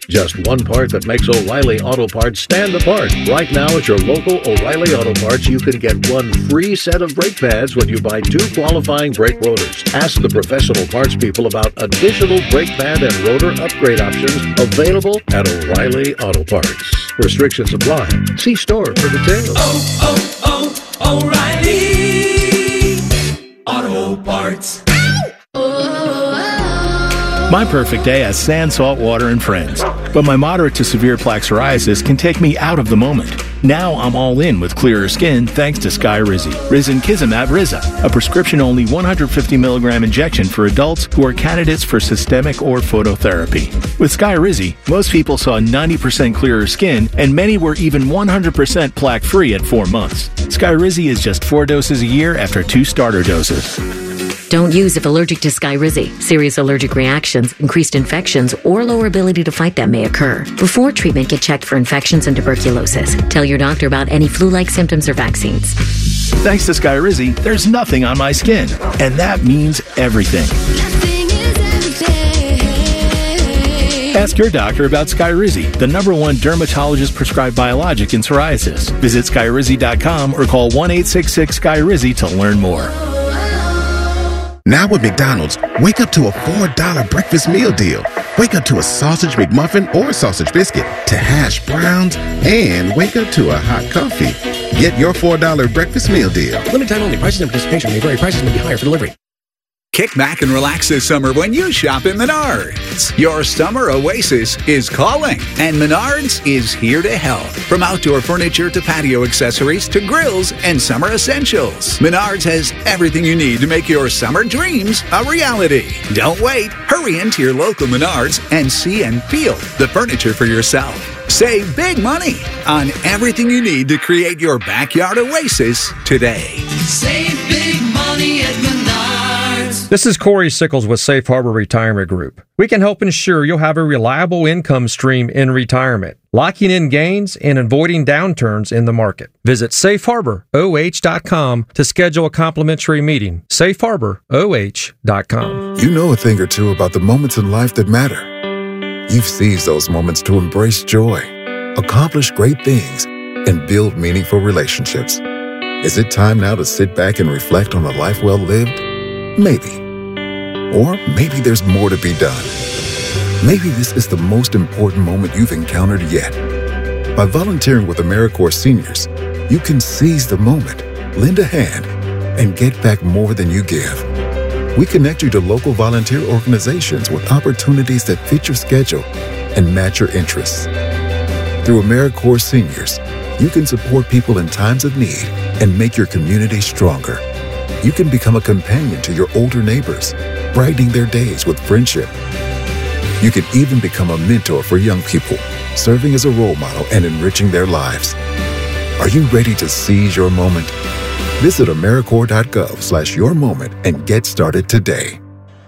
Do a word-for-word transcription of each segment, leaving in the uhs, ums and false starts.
Just one part that makes O'Reilly Auto Parts stand apart. Right now at your local O'Reilly Auto Parts, you can get one free set of brake pads when you buy two qualifying brake rotors. Ask the professional parts people about additional brake pad and rotor upgrade options available at O'Reilly Auto Parts. Restrictions apply. See store for details. Oh, oh, oh, O'Reilly Auto Parts. My perfect day has sand, salt water, and friends. But my moderate to severe plaque psoriasis can take me out of the moment. Now I'm all in with clearer skin thanks to Skyrizi. Risankizumab Riza, a prescription-only one hundred fifty milligram injection for adults who are candidates for systemic or phototherapy. With Skyrizi, most people saw ninety percent clearer skin, and many were even one hundred percent plaque-free at four months. Skyrizi is just four doses a year after two starter doses. Don't use if allergic to Skyrizi. Serious allergic reactions, increased infections, or lower ability to fight them may occur. Before treatment, get checked for infections and tuberculosis. Tell your doctor about any flu-like symptoms or vaccines. Thanks to Skyrizi, there's nothing on my skin. And that means everything. Nothing is everything. Ask your doctor about Skyrizi, the number one dermatologist-prescribed biologic in psoriasis. Visit Skyrizi dot com or call one eight six six Skyrizi to learn more. Now at McDonald's, wake up to a four dollar breakfast meal deal. Wake up to a sausage McMuffin or sausage biscuit, to hash browns, and wake up to a hot coffee. Get your four dollar breakfast meal deal. Limited time only. Prices and participation may vary. Prices may be higher for delivery. Kick back and relax this summer when you shop at Menards. Your summer oasis is calling, and Menards is here to help. From outdoor furniture to patio accessories to grills and summer essentials, Menards has everything you need to make your summer dreams a reality. Don't wait. Hurry into your local Menards and see and feel the furniture for yourself. Save big money on everything you need to create your backyard oasis today. Save big money at Menards. This is Corey Sickles with Safe Harbor Retirement Group. We can help ensure you'll have a reliable income stream in retirement, locking in gains and avoiding downturns in the market. Visit safe harbor o h dot com to schedule a complimentary meeting. safe harbor o h dot com. You know a thing or two about the moments in life that matter. You've seized those moments to embrace joy, accomplish great things, and build meaningful relationships. Is it time now to sit back and reflect on a life well lived? Maybe. Or maybe there's more to be done. Maybe this is the most important moment you've encountered yet. By volunteering with AmeriCorps Seniors, you can seize the moment, lend a hand, and get back more than you give. We connect you to local volunteer organizations with opportunities that fit your schedule and match your interests. Through AmeriCorps Seniors, you can support people in times of need and make your community stronger. You can become a companion to your older neighbors, brightening their days with friendship. You can even become a mentor for young people, serving as a role model and enriching their lives. Are you ready to seize your moment? Visit AmeriCorps.gov slash your moment and get started today.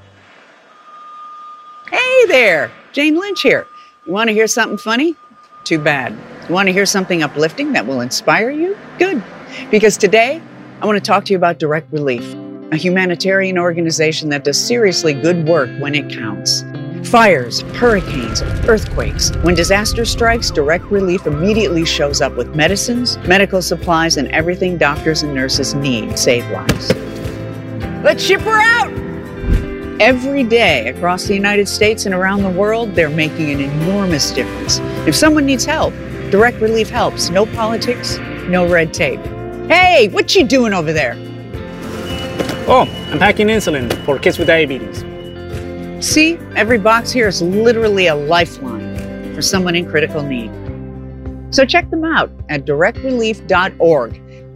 Hey there, Jane Lynch here. You want to hear something funny? Too bad. You want to hear something uplifting that will inspire you? Good. Because today, I want to talk to you about Direct Relief, a humanitarian organization that does seriously good work when it counts. Fires, hurricanes, earthquakes. When disaster strikes, Direct Relief immediately shows up with medicines, medical supplies, and everything doctors and nurses need to save lives. Let's ship her out! Every day across the United States and around the world, they're making an enormous difference. If someone needs help, Direct Relief helps. No politics, no red tape. Hey, what you doing over there? Oh, I'm packing insulin for kids with diabetes. See, every box here is literally a lifeline for someone in critical need. So check them out at direct relief dot org.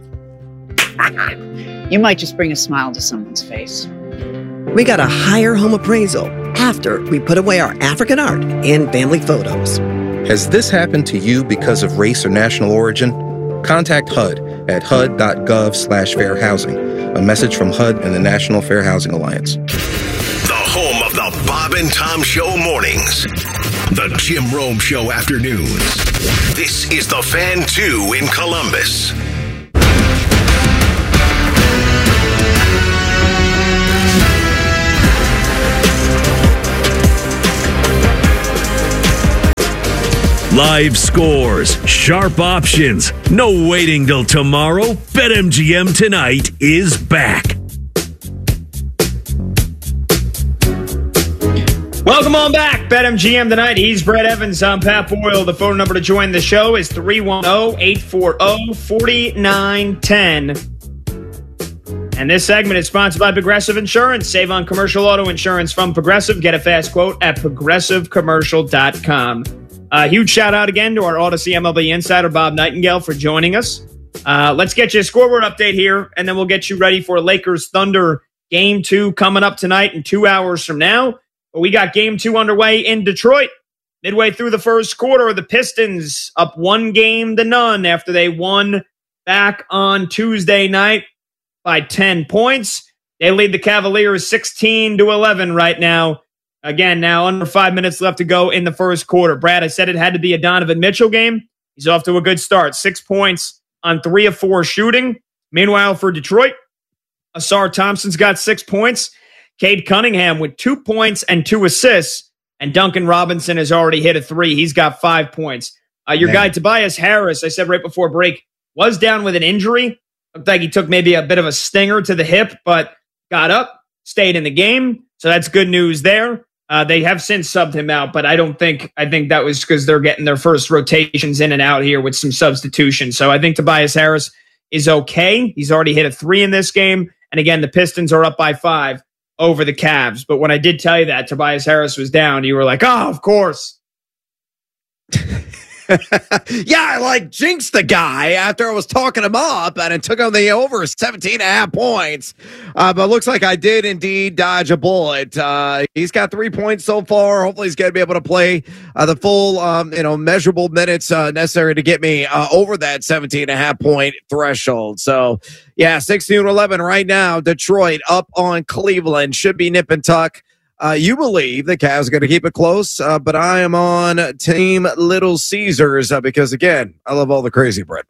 You might just bring a smile to someone's face. We got a higher home appraisal after we put away our African art and family photos. Has this happened to you because of race or national origin? Contact H U D at H U D dot gov slash fair housing. A message from H U D and the National Fair Housing Alliance. The home of the Bob and Tom Show mornings. The Jim Rome Show afternoons. This is the Fan two in Columbus. Live scores, sharp options, no waiting till tomorrow. BetMGM Tonight is back. Welcome on back, BetMGM Tonight. He's Brett Evans. I'm Pat Boyle. The phone number to join the show is three one zero, eight four zero, four nine one zero. And this segment is sponsored by Progressive Insurance. Save on commercial auto insurance from Progressive. Get a fast quote at progressive commercial dot com. A huge shout out again to our Odyssey M L B insider, Bob Nightingale, for joining us. Uh, let's get you a scoreboard update here, and then we'll get you ready for Lakers Thunder Game two coming up tonight in two hours from now. But we got Game two underway in Detroit. Midway through the first quarter, the Pistons up one game to none after they won back on Tuesday night by ten points. They lead the Cavaliers sixteen to eleven right now. Again, now under five minutes left to go in the first quarter. Brad, I said it had to be a Donovan Mitchell game. He's off to a good start. Six points on three of four shooting. Meanwhile, for Detroit, Asar Thompson's got six points. Cade Cunningham with two points and two assists. And Duncan Robinson has already hit a three. He's got five points. Uh, your Man. guy, Tobias Harris, I said right before break, was down with an injury. Looked like he took maybe a bit of a stinger to the hip, but got up, stayed in the game. So that's good news there. Uh, they have since subbed him out, but I don't think, I think that was because they're getting their first rotations in and out here with some substitution. So I think Tobias Harris is okay. He's already hit a three in this game. And again, the Pistons are up by five over the Cavs. But when I did tell you that Tobias Harris was down, you were like, oh, of course. Yeah, I like jinxed the guy after I was talking him up and it took him the over seventeen and a half points. Uh, but it looks like I did indeed dodge a bullet. Uh, he's got three points so far. Hopefully he's going to be able to play uh, the full, um, you know, measurable minutes uh, necessary to get me uh, over that seventeen and a half point threshold. So, yeah, sixteen to eleven right now. Detroit up on Cleveland. Should be nip and tuck. Uh, you believe the Cavs are going to keep it close, uh, but I am on Team Little Caesars uh, because, again, I love all the crazy bread.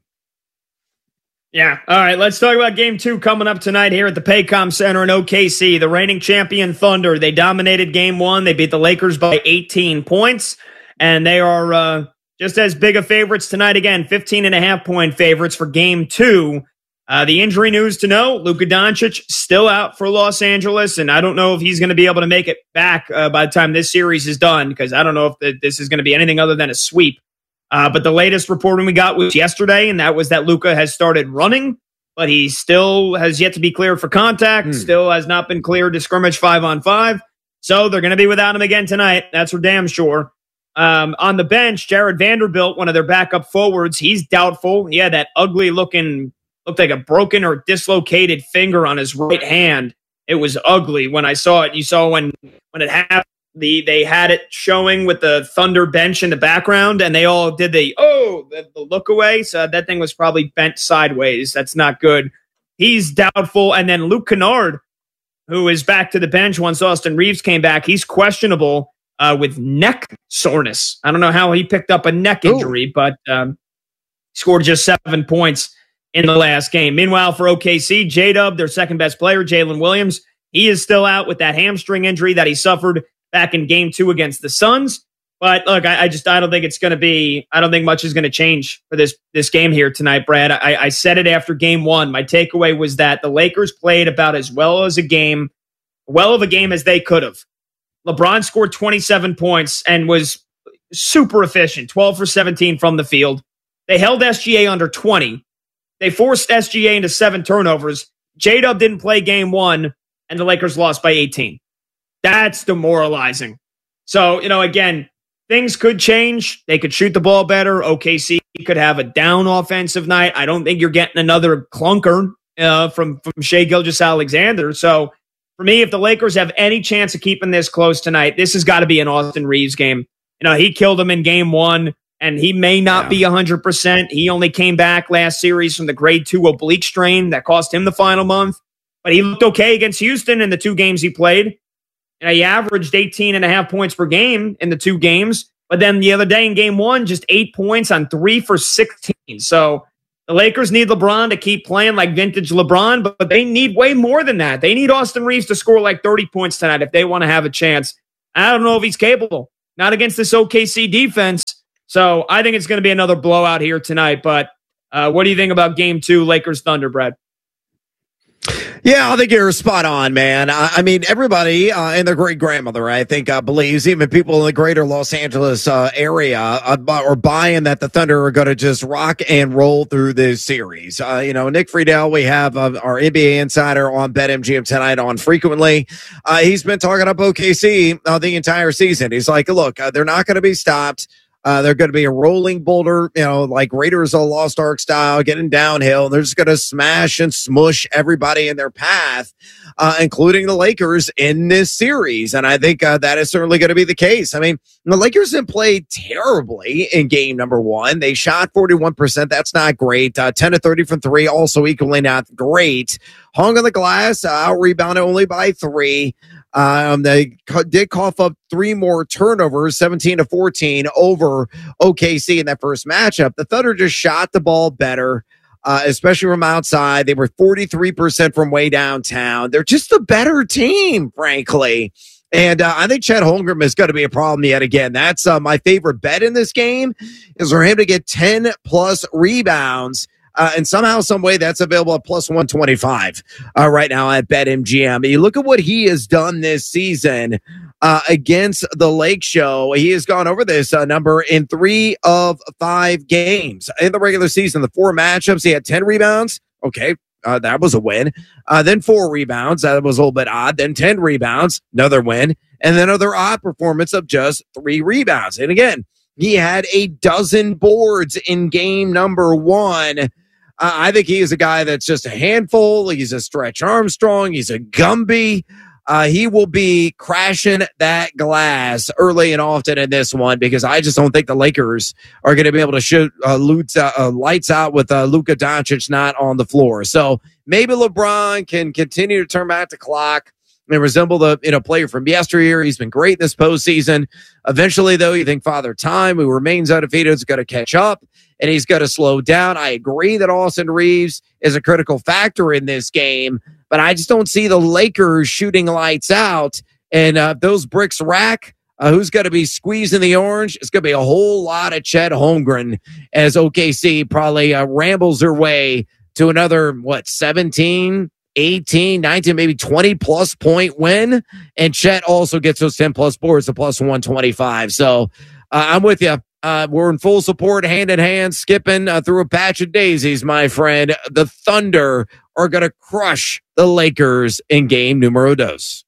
Yeah. All right. Let's talk about Game two coming up tonight here at the Paycom Center in O K C. The reigning champion Thunder. They dominated Game one. They beat the Lakers by eighteen points, and they are uh, just as big of favorites tonight. Again, fifteen and a half point favorites for Game two. Uh, the injury news to know, Luka Doncic still out for Los Angeles, and I don't know if he's going to be able to make it back uh, by the time this series is done, because I don't know if the, this is going to be anything other than a sweep. Uh, but the latest reporting we got was yesterday, and that was that Luka has started running, but he still has yet to be cleared for contact, mm. still has not been cleared to scrimmage five on five, so they're going to be without him again tonight. That's for damn sure. Um, on the bench, Jared Vanderbilt, one of their backup forwards, he's doubtful. He had that ugly-looking... looked like a broken or dislocated finger on his right hand. It was ugly when I saw it. You saw when when it happened, the, they had it showing with the Thunder bench in the background, and they all did the, oh, the, the look away. So that thing was probably bent sideways. That's not good. He's doubtful. And then Luke Kennard, who is back to the bench once Austin Reeves came back, he's questionable uh, with neck soreness. I don't know how he picked up a neck injury, Ooh. but um, scored just seven points in the last game. Meanwhile, for O K C, J-Dub, their second best player, Jalen Williams, he is still out with that hamstring injury that he suffered back in game two against the Suns. But look, I, I just I don't think it's going to be, I don't think much is going to change for this this game here tonight, Brad. I, I said it after game one. My takeaway was that the Lakers played about as well as a game, well of a game as they could have. LeBron scored twenty-seven points and was super efficient, twelve for seventeen from the field. They held S G A under twenty. They forced S G A into seven turnovers. J-Dub didn't play game one, and the Lakers lost by eighteen. That's demoralizing. So, you know, again, things could change. They could shoot the ball better. O K C could have a down offensive night. I don't think you're getting another clunker uh, from, from Shai Gilgeous-Alexander. So, for me, if the Lakers have any chance of keeping this close tonight, this has got to be an Austin Reeves game. You know, he killed him in game one. And he may not yeah. be one hundred percent. He only came back last series from the grade two oblique strain that cost him the final month. But he looked okay against Houston in the two games he played. And he averaged eighteen and a half points per game in the two games. But then the other day in game one, just eight points on three for sixteen. So the Lakers need LeBron to keep playing like vintage LeBron, but they need way more than that. They need Austin Reeves to score like thirty points tonight if they want to have a chance. I don't know if he's capable. Not against this O K C defense. So I think it's going to be another blowout here tonight. But uh, what do you think about game two, Lakers Thunder, Brad? Yeah, I think you're spot on, man. I, I mean, everybody uh, and their great grandmother, I think, uh, believes, even people in the greater Los Angeles uh, area, uh, are buying that the Thunder are going to just rock and roll through this series. Uh, you know, Nick Friedel, we have uh, our N B A insider on BetMGM tonight on frequently. Uh, he's been talking up O K C uh, the entire season. He's like, look, uh, they're not going to be stopped. Uh, they're going to be a rolling boulder, you know, like Raiders of the Lost Ark style, getting downhill. They're just going to smash and smush everybody in their path, uh, including the Lakers in this series. And I think uh, that is certainly going to be the case. I mean, the Lakers didn't play terribly in game number one. They shot forty-one percent. That's not great. Uh, ten to thirty from three, also equally not great. Hung on the glass, uh, out rebounded only by three. Um, they co- did cough up three more turnovers, seventeen to fourteen over O K C in that first matchup. The Thunder just shot the ball better, uh, especially from outside. They were forty-three percent from way downtown. They're just a better team, frankly. And uh, I think Chet Holmgren is going to be a problem yet again. That's uh, my favorite bet in this game, is for him to get ten plus rebounds. Uh, and somehow, some way, that's available at plus one twenty-five uh, right now at BetMGM. You look at what he has done this season uh, against the Lake Show. He has gone over this uh, number in three of five games. In the regular season, the four matchups, he had ten rebounds. Okay, uh, that was a win. Uh, then four rebounds. That was a little bit odd. Then ten rebounds, another win. And then another odd performance of just three rebounds. And again, he had a dozen boards in game number one. Uh, I think he is a guy that's just a handful. He's a Stretch Armstrong. He's a Gumby. Uh, he will be crashing that glass early and often in this one, because I just don't think the Lakers are going to be able to shoot uh, loots, uh, uh, lights out with uh, Luka Doncic not on the floor. So maybe LeBron can continue to turn back the clock and resemble the you know player from yesteryear. He's been great this postseason. Eventually, though, you think Father Time, who remains undefeated, is going to catch up, and he's going to slow down. I agree that Austin Reeves is a critical factor in this game, but I just don't see the Lakers shooting lights out. And uh, those bricks rack, uh, who's going to be squeezing the orange? It's going to be a whole lot of Chet Holmgren, as O K C probably uh, rambles their way to another, what, seventeen, eighteen, nineteen, maybe twenty plus point win. And Chet also gets those ten plus boards to plus one twenty-five. So uh, I'm with you. Uh, we're in full support, hand in hand, skipping uh, through a patch of daisies, my friend. The Thunder are going to crush the Lakers in game numero dos.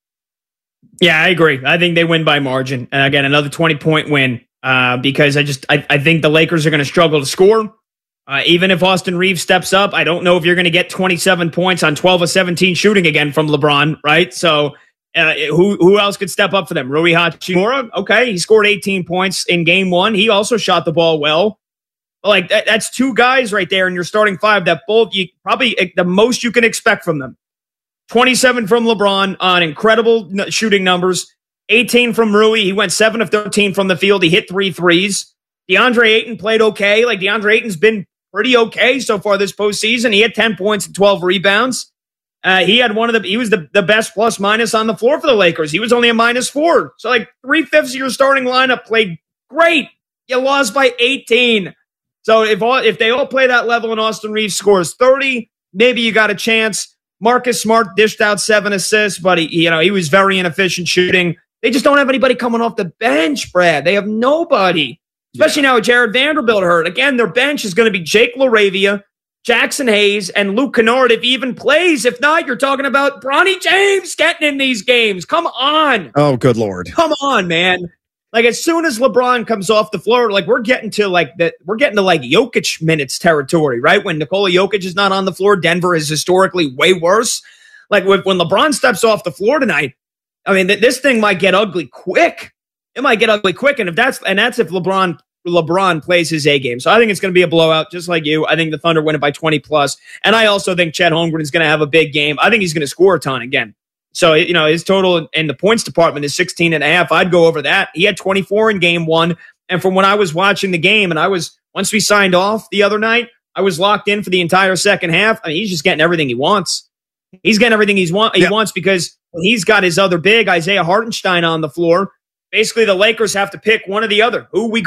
Yeah, I agree. I think they win by margin. And again, another twenty-point win uh, because I just I, I think the Lakers are going to struggle to score. Uh, even if Austin Reeves steps up, I don't know if you're going to get twenty-seven points on twelve of seventeen shooting again from LeBron, right? So uh, who who else could step up for them? Rui Hachimura, okay, he scored eighteen points in game one. He also shot the ball well. Like that, that's two guys right there in your starting five that both you probably the most you can expect from them. twenty-seven from LeBron on incredible shooting numbers. eighteen from Rui. He went seven of thirteen from the field. He hit three threes. DeAndre Ayton played okay. Like DeAndre Ayton's been pretty okay so far this postseason. He had ten points and twelve rebounds. Uh, he had one of the, he was the, the best plus minus on the floor for the Lakers. He was only a minus four. So like three fifths of your starting lineup played great. You lost by eighteen. So if all, if they all play that level and Austin Reeves scores thirty, maybe you got a chance. Marcus Smart dished out seven assists, but he, you know, he was very inefficient shooting. They just don't have anybody coming off the bench, Brad. They have nobody. Especially yeah. now with Jared Vanderbilt hurt. Again, their bench is going to be Jake LaRavia, Jackson Hayes, and Luke Kennard if he even plays. If not, you're talking about Bronny James getting in these games. Come on. Oh, good Lord. Come on, man. Like as soon as LeBron comes off the floor, like we're getting to like that, we're getting to like Jokic minutes territory, right? When Nikola Jokic is not on the floor, Denver is historically way worse. Like when LeBron steps off the floor tonight, I mean, th- this thing might get ugly quick. It might get ugly quick, and if that's and that's if LeBron LeBron plays his A game. So I think it's going to be a blowout, just like you. I think the Thunder win it by twenty plus, and I also think Chet Holmgren is going to have a big game. I think he's going to score a ton again. So, you know, his total in the points department is sixteen and a half. I'd go over that. He had twenty-four in game one. And from when I was watching the game, and I was, once we signed off the other night, I was locked in for the entire second half. I mean, he's just getting everything he wants. He's getting everything he's want, he yeah. wants because when he's got his other big, Isaiah Hartenstein, on the floor, basically the Lakers have to pick one or the other. Who are we guarding?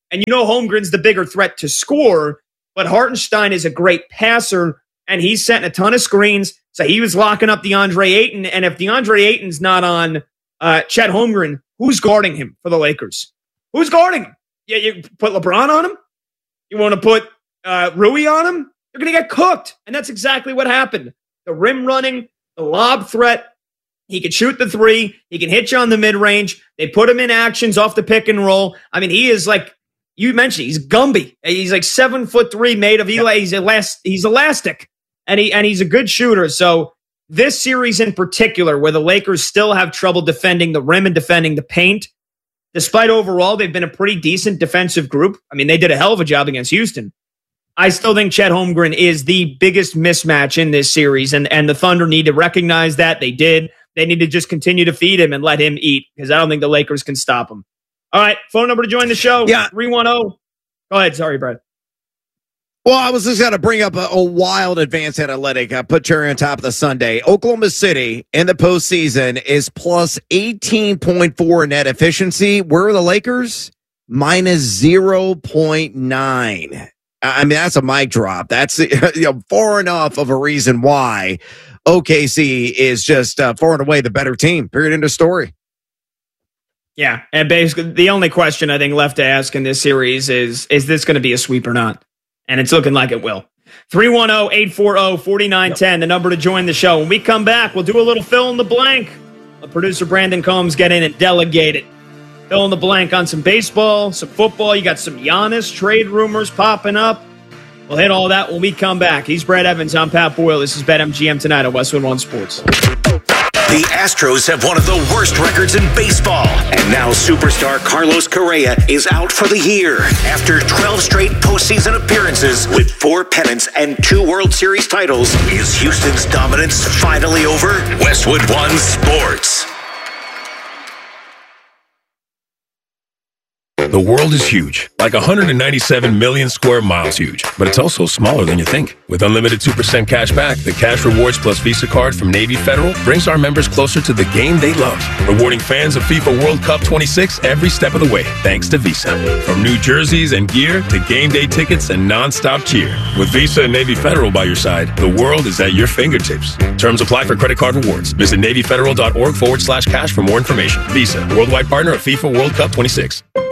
And you know Holmgren's the bigger threat to score, but Hartenstein is a great passer, and he's setting a ton of screens. So he was locking up DeAndre Ayton, and if DeAndre Ayton's not on uh, Chet Holmgren, who's guarding him for the Lakers? Who's guarding him? Yeah, you put LeBron on him? You want to put uh, Rui on him? They're going to get cooked, and that's exactly what happened. The rim running, the lob threat. He can shoot the three. He can hit you on the mid-range. They put him in actions off the pick and roll. I mean, he is like, you mentioned, he's Gumby. He's like seven foot three, made of Eli. He's, elast- he's elastic, and he and he's a good shooter. So this series in particular, where the Lakers still have trouble defending the rim and defending the paint, despite overall they've been a pretty decent defensive group. I mean, they did a hell of a job against Houston. I still think Chet Holmgren is the biggest mismatch in this series, and, and the Thunder need to recognize that. They did. They need to just continue to feed him and let him eat, because I don't think the Lakers can stop him. All right, phone number to join the show, yeah. three one zero. Go ahead. Sorry, Brad. Well, I was just going to bring up a, a wild advanced analytic. I put cherry on top of the sundae. Oklahoma City in the postseason is plus eighteen point four net efficiency. Where are the Lakers? Minus zero point nine. I mean, that's a mic drop. That's you know, far enough of a reason why O K C is just uh, far and away the better team. Period. End of story. Yeah, and basically the only question I think left to ask in this series is, is this going to be a sweep or not? And it's looking like it will. three one zero, eight four zero, four nine one zero, the number to join the show. When we come back, we'll do a little fill in the blank. Let producer Brandon Combs get in and delegate it. Fill in the blank on some baseball, some football. You got some Giannis trade rumors popping up. We'll hit all that when we come back. He's Brad Evans. I'm Pat Boyle. This is BetMGM tonight on Westwood One Sports. The Astros have one of the worst records in baseball. And now superstar Carlos Correa is out for the year after twelve straight postseason appearances with four pennants and two World Series titles. Is Houston's dominance finally over? Westwood One Sports. The world is huge, like one hundred ninety-seven million square miles huge, but it's also smaller than you think. With unlimited two percent cash back, the Cash Rewards Plus Visa card from Navy Federal brings our members closer to the game they love, rewarding fans of FIFA World Cup twenty-six every step of the way, thanks to Visa. From new jerseys and gear to game day tickets and non-stop cheer. With Visa and Navy Federal by your side, the world is at your fingertips. Terms apply for credit card rewards. Visit NavyFederal.org forward slash cash for more information. Visa, worldwide partner of FIFA World Cup twenty-six.